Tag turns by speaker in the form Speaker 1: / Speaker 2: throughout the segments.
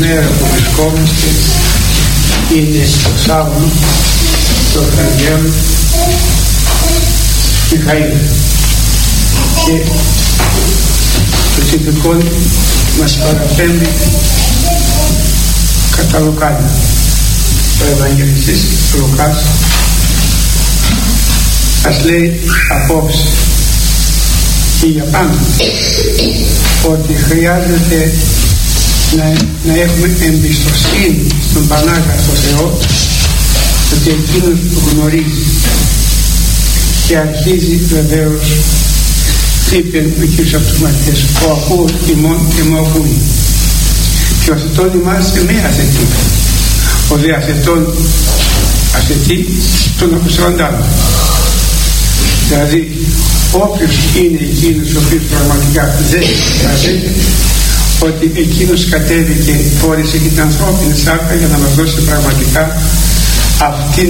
Speaker 1: μέρα που βρισκόμαστε είναι το Σάββατο του Αρχαγγέλου Μιχαήλ, και το τυπικό μας παραπέμπει κατά Λουκάνη. Ο Ευαγγελιστής Λουκάς μας λέει απόψε και για πάνω ότι χρειάζεται να έχουμε εμπιστοσύνη στον Πανάγαθο Θεό, ότι εκείνος γνωρίζει, και αρχίζει βεβαίως, είπε ο Κύριος από τους μαθητές, ο ακούω ημών και μου ακούει, και ο αθετών ημάς με αθετή, ο δε αθετών αθετή τον αποσυλλαντάμε. Δηλαδή όποιος είναι εκείνος ο οποίος πραγματικά δεν κατέβηκε, ότι εκείνος κατέβηκε, φόρησε και την ανθρώπινη σάρκα για να μας δώσει πραγματικά αυτήν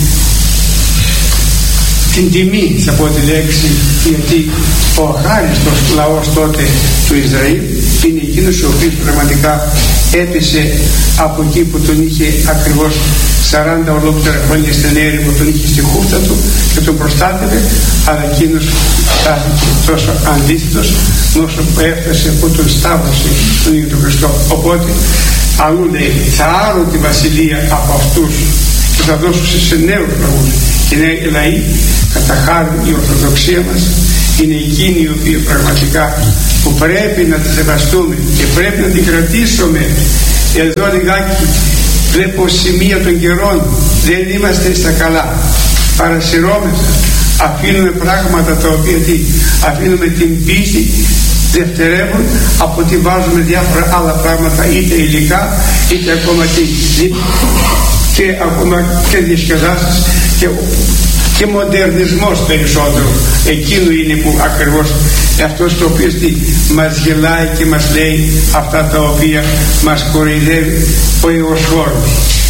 Speaker 1: την τιμή, θα πω τη λέξη, γιατί ο αχάριστος λαός τότε του Ισραήλ είναι εκείνος ο οποίος πραγματικά έπεσε από εκεί που τον είχε ακριβώς 40 ολόκληρα χρόνια στην έρημο, τον είχε στη χούφτα του και τον προστάτευε, αλλά εκείνος στάθηκε τόσο αντίθετος όσο που έφτασε που τον σταύρωσε τον ίδιο τον Χριστό. Οπότε αλλού λέει, θα άρω τη βασιλεία από αυτούς και θα δώσω σε νέους λαούς, και νέοι λαοί, κατά χάρη η Ορθοδοξία μας είναι εκείνη η οποία πραγματικά που πρέπει να τη σεβαστούμε και πρέπει να την κρατήσουμε. Εδώ λιγάκι βλέπω σημεία των καιρών, δεν είμαστε στα καλά, παρασυρώμεθα, αφήνουμε πράγματα τα οποία αφήνουμε την πίστη, δευτερεύουν από ότι βάζουμε διάφορα άλλα πράγματα, είτε υλικά είτε ακόμα και ακόμα και διασκεδάσεις και μοντερνισμός περισσότερο. Εκείνο είναι που ακριβώς αυτός το οποίο μας γελάει και μας λέει αυτά τα οποία μας κοροϊδεύει ο Ιωσφόρος.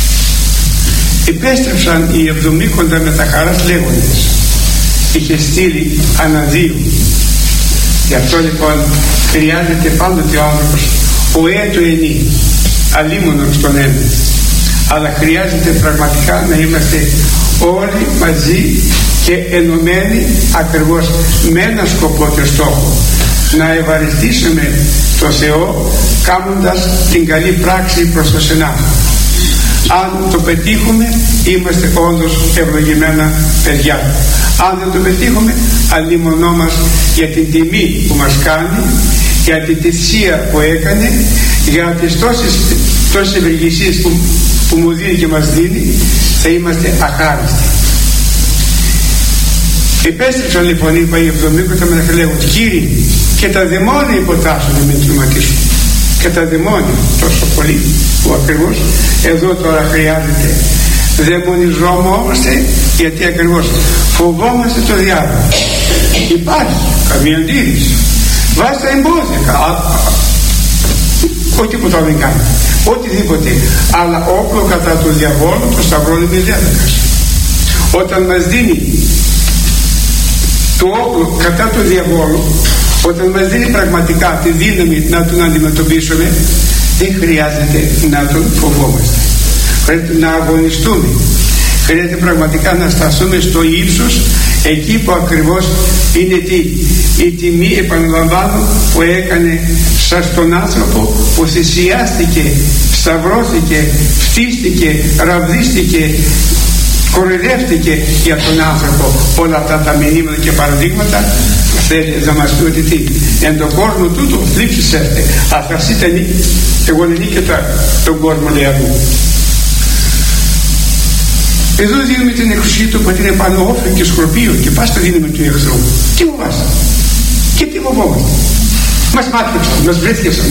Speaker 1: Επέστρεψαν οι εβδομήκοντα με τα χαράς λέγοντες, είχε στείλει αναδύο. Γι' αυτό λοιπόν χρειάζεται πάντοτε ο άνθρωπος ο έτο ενή, αλίμονος στον ένα, αλλά χρειάζεται πραγματικά να είμαστε όλοι μαζί και ενωμένοι ακριβώς με ένα σκοπό και στόχο, να ευαριστήσουμε το Θεό κάνοντας την καλή πράξη προς το συνάνθρωπο. Αν το πετύχουμε, είμαστε όντως ευλογημένα παιδιά. Αν δεν το πετύχουμε, αλλήμωνό για την τιμή που μας κάνει, για την θυσία που έκανε, για τις τόσες ευεργεσίες που μου δίνει και μας δίνει, θα είμαστε αχάριστοι. Επέστρεψαν λοιπόν, είπα, οι εβδομήκοντα με να λέγουν, Κύριε, και τα δαιμόνια υποτάσσουν να μην κλιματίσουν. Και τα δαιμόνια τόσο πολύ που ακριβώς εδώ τώρα χρειάζεται. Δαιμονιζόμαστε γιατί ακριβώς φοβόμαστε το διάβολο. Υπάρχει καμία αντίρρηση, βάζει τα εμπόδια, όχι τίποτα δεν κάνει, οτιδήποτε, αλλά όπλο κατά του διαβόλου το σταυρώνει με διάδικας. Όταν μας δίνει το όπλο κατά του διαβόλου, όταν μας δίνει πραγματικά τη δύναμη να τον αντιμετωπίσουμε, δεν χρειάζεται να τον φοβόμαστε. Χρειάζεται να αγωνιστούμε, χρειάζεται πραγματικά να σταθούμε στο ύψος, εκεί που ακριβώς είναι η τιμή, επαναλαμβάνω, που έκανε στον άνθρωπο που θυσιάστηκε, σταυρώθηκε, φτίστηκε, ραβδίστηκε, κοροϊδεύτηκε για τον άνθρωπο. Όλα αυτά τα μηνύματα και παραδείγματα θέλει να μας πει ότι εν τον κόσμο τούτο θλίψεις έρθε, αθρασίτε εγώ νίκη τον κόσμο λέει αυτού. Εδώ δίνουμε την εξουσία του που είναι πάνω όφελ και σκορπίο, και πας το δίνουμε του εχθρού. Τι φοβάσαι και τι φοβόμαστε? Μας μάτρεψαν, μας βρέθηκαν,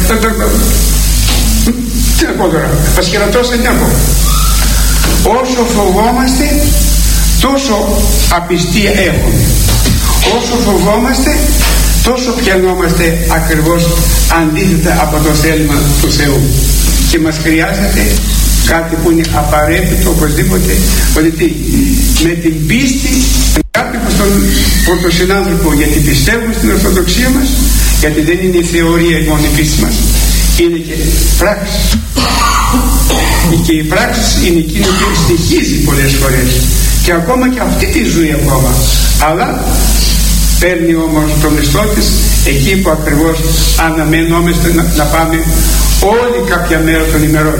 Speaker 1: τι να πω τώρα, μας χειρατώσαν, τι να πω. Όσο φοβόμαστε, τόσο απιστία έχουμε. Όσο φοβόμαστε, τόσο πιανόμαστε ακριβώς αντίθετα από το θέλημα του Θεού, και μας χρειάζεται κάτι που είναι απαραίτητο οπωσδήποτε, ότι με την πίστη κάτι προς τον συνάνθρωπο, γιατί πιστεύουμε στην Ορθοδοξία μας, γιατί δεν είναι η θεωρία μόνο η πίστη μας, είναι και πράξεις. Και η πράξη είναι εκείνη που στοιχίζει πολλές φορές και ακόμα και αυτή τη ζωή ακόμα, αλλά παίρνει όμως το μισθό της εκεί που ακριβώς αναμένόμαστε να πάμε όλη κάποια μέρα των ημερών.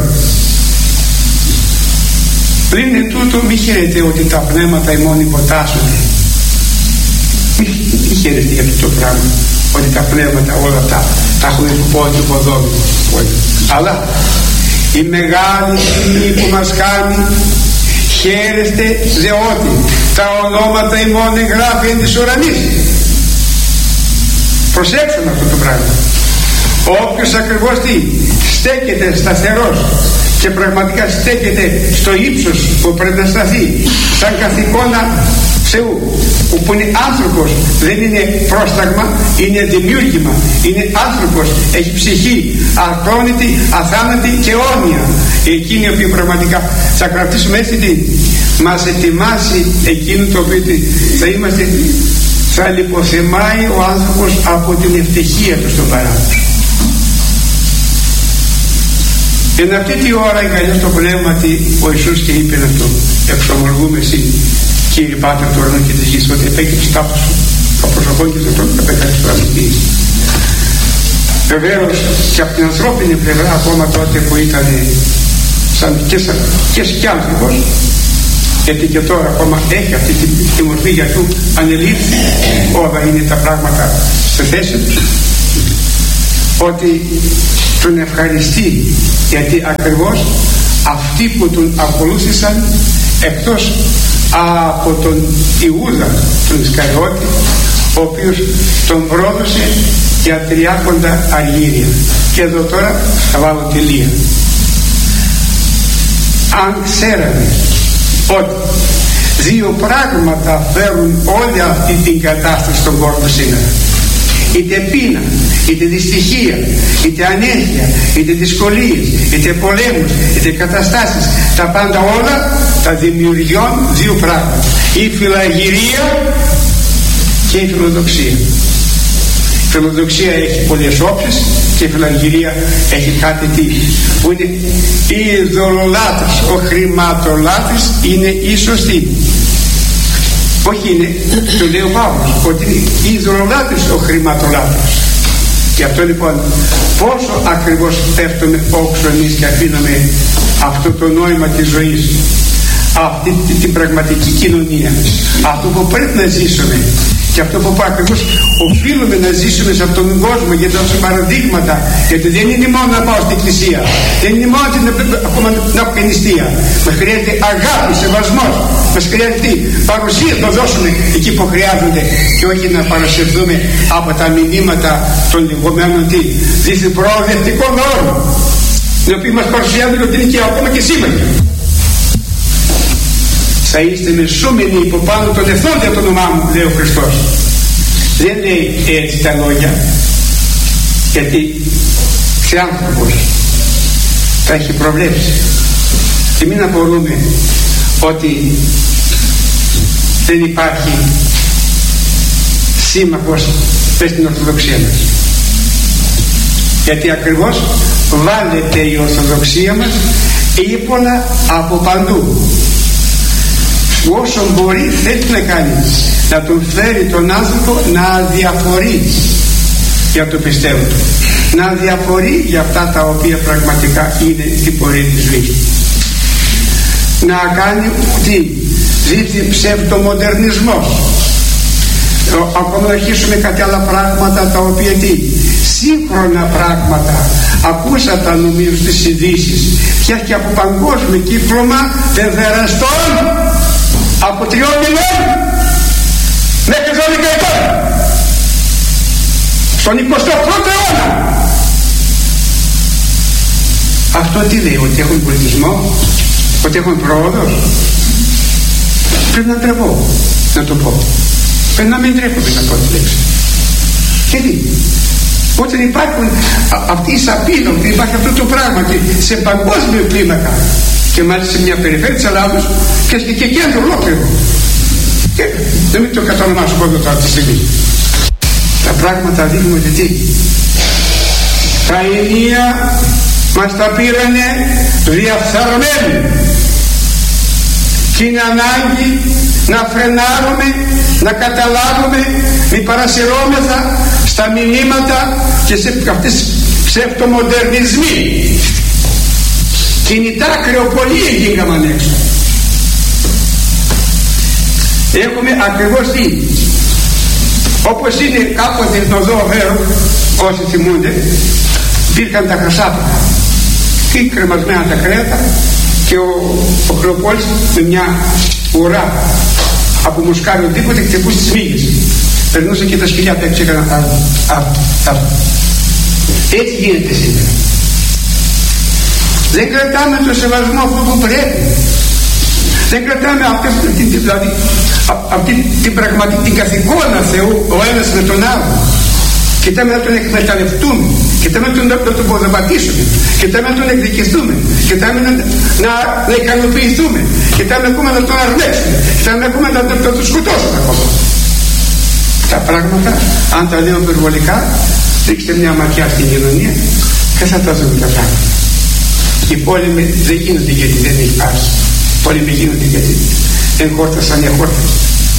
Speaker 1: Πριν εν τούτο μη χαίρετε ότι τα πνεύματα ημών υποτάσσονται. Μη χαίρετε για αυτό το πράγμα, ότι τα πνεύματα όλα αυτά τα έχουμε που πόδι του ποδόμι. Αλλά η μεγάλη τιμή που μας κάνει, χαίρεστε διότι τα ονόματα ημών εγγράφει εν της ουρανής. Προσέξτε αυτό το πράγμα. Όποιος ακριβώς τι στέκεται σταθερός και πραγματικά στέκεται στο ύψος που πρέπει να σταθεί, σαν καθηκόνα Θεού, που είναι άνθρωπος, δεν είναι πρόσταγμα, είναι δημιούργημα, είναι άνθρωπος, έχει ψυχή ακρόνητη, αθάνατη και αιώνια, εκείνη η οποία πραγματικά θα κρατήσουμε έτσι τι μας ετοιμάσει εκείνο το οποίο θα είμαστε, θα λιποθεμάει ο άνθρωπος από την ευτυχία του στον παράδεισο. Εν αυτή τη ώρα εγκαλιάζει το πνεύμα ο Ιησούς και είπε αυτό, εξομολογούμε εσύ Κύριε Πάτερ του ουρανού και της γης, ότι επέκυψε κάπως το προσωπό και το επέκανες πραγματική. Βεβαίως και από την ανθρώπινη πλευρά, ακόμα τότε που ήταν και άνθρωπος, γιατί και τώρα ακόμα έχει αυτή τη μορφή, γιατί ανελήφθη, όλα είναι τα πράγματα στη θέση τους, ότι τον ευχαριστεί, γιατί ακριβώς αυτοί που τον ακολούθησαν, εκτός από τον Ιούδα τον Ισκαριώτη, ο οποίος τον πρόδωσε για 30 αργύρια. Και εδώ τώρα θα βάλω τελεία. Αν ξέραμε ότι δύο πράγματα φέρουν όλη αυτή την κατάσταση στον κόσμο σήμερα, είτε πείνα, είτε δυστυχία, είτε ανέχεια, είτε δυσκολίες, είτε πολέμους, είτε καταστάσεις, τα πάντα όλα τα δημιουργιών δύο πράγματα, η φιλαγυρία και η φιλοδοξία. Η φιλοδοξία έχει πολλές όψεις και η φιλαγυρία έχει κάτι τι που είναι η ειδωλολάτρης, ο χρηματολάτρης είναι η σωστή. Όχι είναι, το λέει ο Παύλος, ότι είναι η ειδωλολάτρης ο χρηματολάτρης. Γι' αυτό λοιπόν πόσο ακριβώς πέφτουμε όξω εμείς και αφήνουμε αυτό το νόημα της ζωής, αυτή την πραγματική κοινωνία, αυτό που πρέπει να ζήσουμε και αυτό που ακριβώς οφείλουμε να ζήσουμε σε αυτόν τον κόσμο, για τα παραδείγματα, γιατί δεν είναι μόνο να πάω στην εκκλησία, δεν είναι μόνο ακόμα να έχω νηστεία, μας χρειάζεται αγάπη, σεβασμός, μας χρειάζεται παρουσία, το δώσουμε εκεί που χρειάζονται και όχι να παρασυρθούμε από τα μηνύματα των λεγόμενων δίθεν προοδευτικών όρων, οι οποίοι μας παρουσιάζουν ότι είναι και ακόμα και σήμερα. Θα είστε μεσούμενοι υπό πάνω των εθνών για το όνομά μου, λέει ο Χριστός. Δεν λέει έτσι τα λόγια, γιατί σε άνθρωπος τα έχει προβλέψει. Και μην απορούμε ότι δεν υπάρχει σύμμαχος μες στην Ορθοδοξία μας, γιατί ακριβώς βάλετε η Ορθοδοξία μας ύπολα από παντού. Όσο μπορεί θέλει να κάνει, να τον φέρει τον άνθρωπο να αδιαφορεί για το πιστεύω του, να αδιαφορεί για αυτά τα οποία πραγματικά είναι στην πορεία της ζωής, να κάνει τι ζήτει ψευτομοντερνισμός, ακόμα να αρχίσουμε κάτι άλλα πράγματα τα οποία τι σύγχρονα πράγματα ακούσατε νομίζω στις ειδήσεις πια και από παγκόσμιο κύκλωμα παιδεραστών από 3 μηνών μέχρι 12 ετών στον 21ο αιώνα. Αυτό τι λέει, ότι έχουν πολιτισμό, ότι έχουν πρόοδο? Πρέπει να τρεπώ να το πω, πρέπει να μην τρέπομαι να πω τη λέξη. Γιατί όταν υπάρχουν αυτή η σαπίδα, ότι υπάρχει αυτό το πράγμα και σε παγκόσμιο κλίμακα και μάλιστα σε μια περιφέρεια της Ελλάδος και κέντρο ολόκληρο, και δεν μην το κατονομάσω πότε τώρα τη στιγμή, τα πράγματα δείχνουν ότι τι τα ενία μας τα πήρανε διαφθαρμένοι και είναι ανάγκη να φρενάρουμε, να καταλάβουμε, μη παρασυρώμεθα στα μηνύματα και σε αυτές τις ψευτομοντερνισμοί. Κινητά κρεοπολία γίναμε έξω. Έχουμε ακριβώς τι, όπως είναι κάποτε το Δώβερο, όσοι θυμούνται, υπήρχαν τα χρυσάφυλλα και κρεμασμένα τα κρέατα και ο Κρεοπόλης με μια ουρά από μουσκάρι οτιδήποτε χτυπούσε τις μύγες, περνούσε και τα σκυλιά τα έξω, έκαναν έτσι γίνεται σήμερα. Δεν κρατάμε το σεβασμό αυτό που πρέπει, δεν κρατάμε αυτή την πραγματική, την καθηκόνα Θεού ο ένας με τον άλλο. Κοιτάμε να τον εκμεταλλευτούμε, κοιτάμε να τον ποδοπατήσουμε, κοιτάμε να τον εκδικηθούμε, κοιτάμε να ικανοποιηθούμε, κοιτάμε ακόμα να τον αρνέσουμε, κοιτάμε ακόμα να τον σκοτώσουμε ακόμα. Τα πράγματα, αν τα λέω υπερβολικά, ρίξτε μια ματιά στην κοινωνία και θα τα δούμε τα πράγματα. Οι πόλεμοι δεν γίνονται γιατί δεν υπάρχει. Οι πόλεμοι γίνονται γιατί εγχόρτασαν οι εχόρτασαν.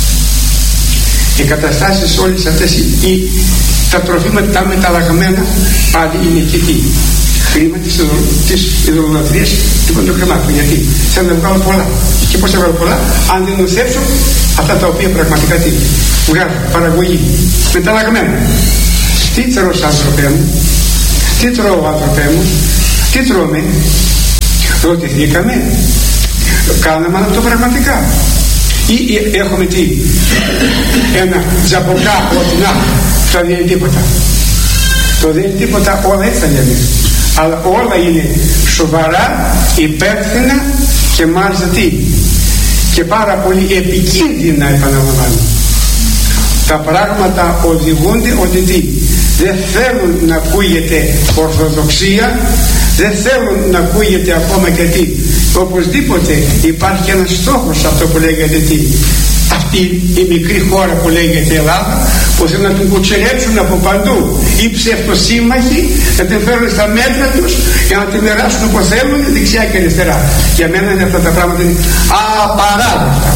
Speaker 1: Οι καταστάσεις όλες αυτές, τα τροφήματα τα μεταλλαγμένα πάλι είναι και τι, χρήμα της ειδωλολατρίας, λοιπόν το χρημάτων. Γιατί θέλω να βγάλω πολλά, και πώς θα βγάλω πολλά αν δεν νοθεύσω αυτά τα οποία πραγματικά τι βγάζω, παραγωγή μεταλλαγμένα. Τι τρως άνθρωπέ μου, τι τρώω άνθρωπέ μου, τι τρώμε, ρωτηθήκαμε, κάναμε αυτό πραγματικά ή έχουμε τι, ένα τζαμποκά ότι να, θα δεν είναι τίποτα. Το δεν είναι τίποτα, όλα έτσι θα λέμε, αλλά όλα είναι σοβαρά, υπεύθυνα και μάλιστα τι, και πάρα πολύ επικίνδυνα, επαναλαμβάνω. Τα πράγματα οδηγούνται ότι τι, δεν θέλουν να ακούγεται ορθοδοξία, δεν θέλουν να ακούγεται ακόμα και τι, οπωσδήποτε υπάρχει ένας στόχος αυτό που λέγεται τι, αυτή η μικρή χώρα που λέγεται Ελλάδα, που θέλουν να την κουτσερέψουν από παντού οι ψευτοσύμμαχοι, να την φέρουν στα μέτρα τους για να την μοιράσουν όπως θέλουν δεξιά και αριστερά. Για μένα είναι αυτά τα πράγματα είναι απαράδεκτα.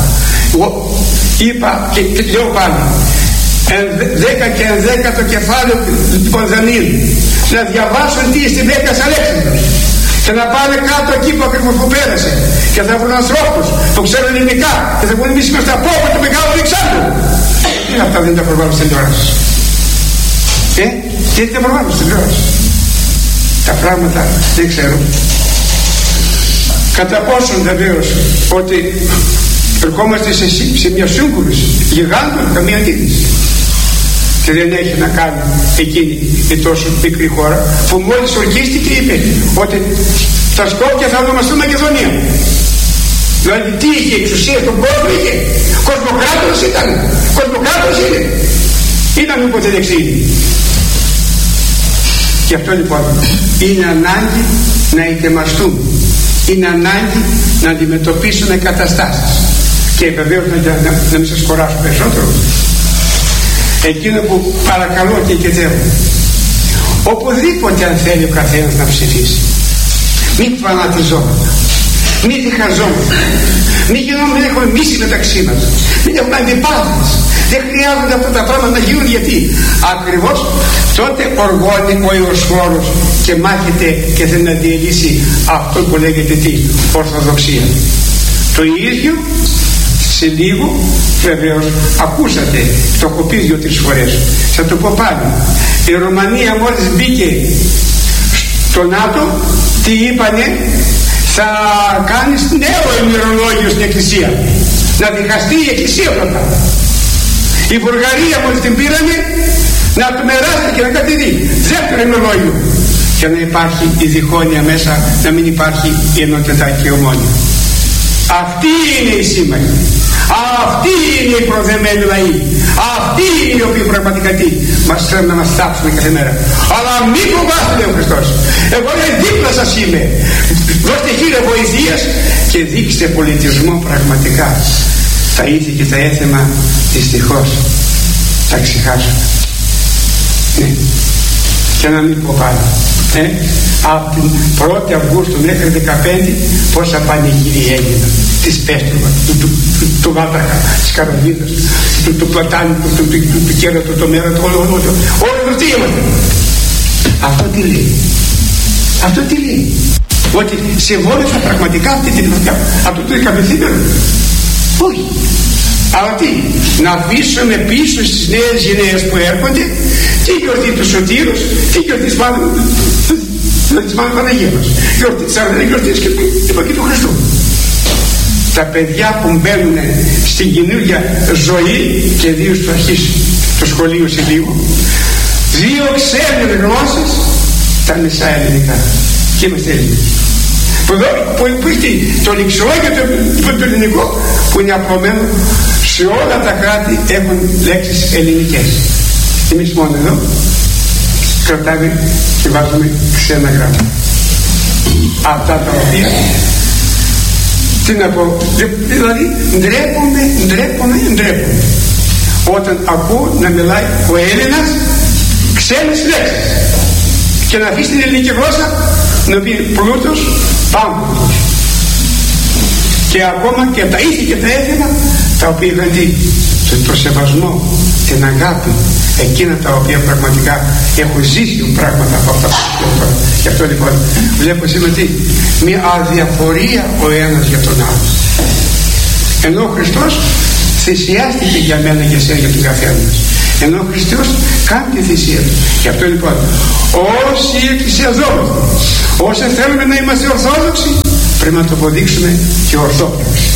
Speaker 1: Είπα και λέω πάλι, 10 και 11ο κεφάλαιο του Δανείλ, να διαβάσουν τι στην 10 Αλέξανδρος και να πάνε κάτω εκεί που ακριβώς που πέρασε και θα βρουν ανθρώπους που ξέρουν ελληνικά και θα πούνε εμείς είμαστε από όπλα του Μεγάλου Αλεξάνδρου. Τι είναι αυτά, δεν τα προβάλλουν στην τηλεόραση? Τι δεν τα προβάλλουν στην τηλεόραση? Τα πράγματα δεν ξέρω κατά πόσον βεβαίως ότι ερχόμαστε σε μια σύγκρουση γιγάντων, καμία αντίθεση. Και δεν έχει να κάνει εκείνη η τόσο μικρή χώρα που μόλις ορκίστηκε είπε ότι τα Σκόπια θα ονομαστούν Μακεδονία. Δηλαδή τι είχε, εξουσία στον κόσμο είχε, κοσμοκράτορας ήταν, κοσμοκράτορας είναι, ήταν μήποτε δεξίνη. Γι' αυτό λοιπόν είναι ανάγκη να ετοιμαστούν, είναι ανάγκη να αντιμετωπίσουμε καταστάσεις. Και βεβαίως να μην σας κουράσω περισσότερο, εκείνο που παρακαλώ και θέλω, οπουδήποτε αν θέλει ο καθένας να ψηφίσει, μην φανατιζόμαστε, μην διχαζόμαστε, μην έχουμε μίση μεταξύ μας, μην έχουμε αντιπάθειες. Δεν χρειάζονται αυτά τα πράγματα να γίνουν, γιατί ακριβώς τότε οργώνει ο Ιωσφόρος και μάχεται και θέλει να διελύσει αυτό που λέγεται τι, Ορθοδοξία. Το ίδιο σε λίγο, βεβαίως ακούσατε, το έχω πει 2-3 φορές, θα το πω πάλι. Η Ρουμανία μόλις μπήκε στο ΝΑΤΟ, τι είπανε, θα κάνεις νέο ημερολόγιο στην Εκκλησία, να διχαστεί η Εκκλησία πρώτα. Η Βουλγαρία μόλις την πήρανε, να του μεράσει και να κάνει τι, δεύτερο ημερολόγιο, και να υπάρχει η διχόνοια μέσα, να μην υπάρχει η ενότητα και η ομόνοια. Αυτοί είναι οι σύμμαχοι, αυτοί είναι οι προδεμένοι λαοί, αυτοί είναι οι οποίοι πραγματικά τι μας θέλουν να μας θάψουν κάθε μέρα. Αλλά μην φοβάστε, λέει ο Χριστός, εγώ είναι δίπλα σας είμαι, δώστε χείρα βοηθείας και δείξτε πολιτισμό πραγματικά. Τα ήθη και τα έθιμα δυστυχώς τα ξεχάσουμε. Ναι. Και να μην πω πάλι, Από την 1η Αυγούστου μέχρι 15 πόσα πανηγύρια έγιναν της Πέστρουμα, του Βάτρακα, της Καραβίδας, του Πλατάνη, του Κέρατο, το Μέρα, όλοι αυτοί είμαστε. Αυτό τι λέει? Αυτό τι λέει? Ότι σεβόμεθα πραγματικά αυτή την εορτή, αυτό το δεκαπενθήμερο? Όχι. Αλλά τι? Να αφήσουμε πίσω στις νέες γενναίες που έρχονται τη γιορτή του Σωτήρους, τη γιορτή της Μάνου Παναγίας μας, γιορτή της Αρδένης, γιορτή και του Χριστού. Τα παιδιά που μπαίνουν στην καινούργια ζωή και δύο στο αρχίσει το σχολείο σε λίγο, δύο ξένες γλώσσες, τα μισά ελληνικά, και είμαστε Έλληνες. Που έχει το λεξιό και το ελληνικό που είναι απλωμένο σε όλα τα κράτη, έχουν λέξεις ελληνικές. Εμείς μόνο εδώ κρατάμε και βάζουμε ξένα γράμματα, αυτά τα οποία, τι να πω, δηλαδή ντρέπομαι όταν ακούω να μιλάει ο Έλληνας ξένες λέξεις και να αφήσει την ελληνική γλώσσα να πει πλούτος, πάμπλουτος, και ακόμα και τα ήθη και τα έθιμα τα οποία είχαν το σεβασμό, την αγάπη, εκείνα τα οποία πραγματικά έχουν ζήσει πράγματα από αυτά που λέω. Γι' αυτό λοιπόν βλέπω σήμερα μια αδιαφορία ο ένας για τον άλλο, ενώ ο Χριστός θυσιάστηκε για μένα και εσένα, για τον καθένα μας, ενώ ο Χριστός κάνει τη θυσία του. Γι' αυτό λοιπόν όσοι εκκλησιαζόμαστε, όσοι θέλουμε να είμαστε ορθόδοξοι, πρέπει να το αποδείξουμε και ορθόδοξοι.